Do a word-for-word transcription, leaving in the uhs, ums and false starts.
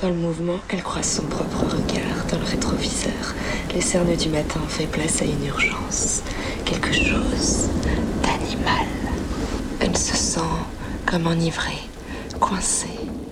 le mouvement, elle croise son propre regard dans le rétroviseur. Les cernes du matin ont fait place à une urgence. Quelque chose d'animal. Elle se sent comme enivrée, coincée.